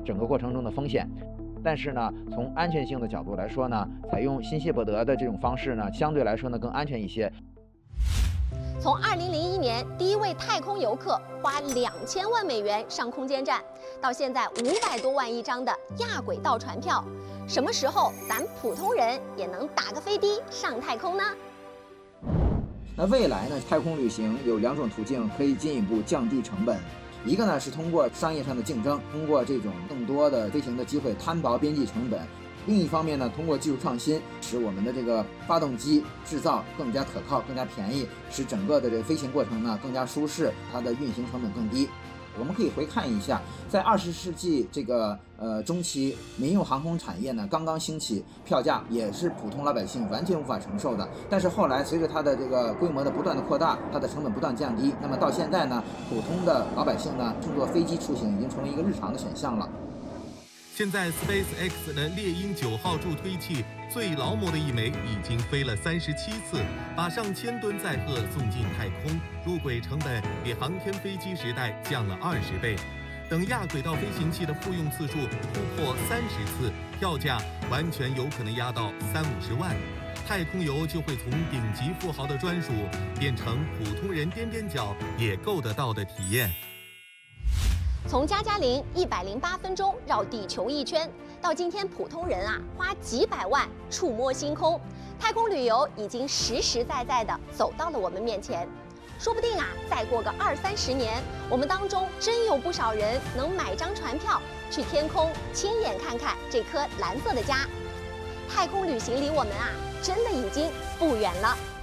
整个过程中的风险。但是呢，从安全性的角度来说呢，采用新谢伯德的这种方式呢，相对来说呢更安全一些。 从2001年第一位太空游客花2000万美元上空间站，到现在500多万一张的亚轨道船票，什么时候咱普通人也能打个飞的上太空呢？ 那未来呢，太空旅行有2种途径可以进一步降低成本。一个呢是通过商业上的竞争，通过这种更多的飞行的机会摊薄边际成本；另一方面呢，通过技术创新，使我们的这个发动机制造更加可靠、更加便宜，使整个的这个飞行过程呢更加舒适，它的运行成本更低。我们可以回看一下，在20世纪这个中期，民用航空产业呢刚刚兴起，票价也是普通老百姓完全无法承受的。但是后来随着它的这个规模的不断的扩大，它的成本不断降低，那么到现在呢，普通的老百姓呢乘坐飞机出行已经成为一个日常的选项了。 现在 SpaceX 的猎鹰9号助推器最劳模的一枚已经飞了37次，把上千吨载荷送进太空，入轨成本比航天飞机时代降了20倍。等亚轨道飞行器的复用次数突破30次，票价完全有可能压到30-50万，太空游就会从顶级富豪的专属变成普通人踮踮脚也够得到的体验。 从加加林108分钟绕地球1圈，到今天普通人啊花几百万触摸星空，太空旅游已经实实在在的走到了我们面前。说不定啊，再过个20-30年，我们当中真有不少人能买张船票去天空亲眼看看这颗蓝色的家。太空旅行离我们啊，真的已经不远了。